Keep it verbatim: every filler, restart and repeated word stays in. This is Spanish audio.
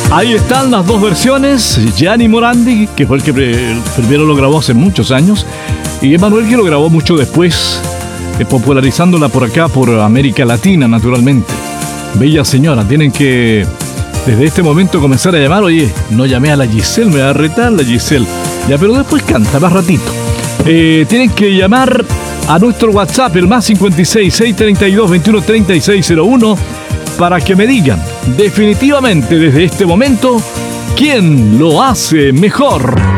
Ahí están las dos versiones, Gianni Morandi, que fue el que primero lo grabó hace muchos años, y Emanuel, que lo grabó mucho después, eh, popularizándola por acá, por América Latina, naturalmente. Bella señora, tienen que desde este momento comenzar a llamar. Oye, no llamé a la Giselle, me va a retar la Giselle. Ya, pero después canta, más ratito. Eh, tienen que llamar a nuestro WhatsApp, el más cincuenta y seis, seiscientos treinta y dos, veintiuno treinta y seis cero uno, para que me digan definitivamente desde este momento quién lo hace mejor.